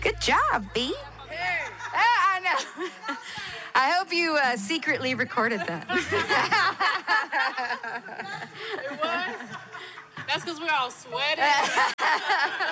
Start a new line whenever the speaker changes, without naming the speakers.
Good job, B. I know. I hope you secretly recorded that.
It was? That's because we're all sweaty.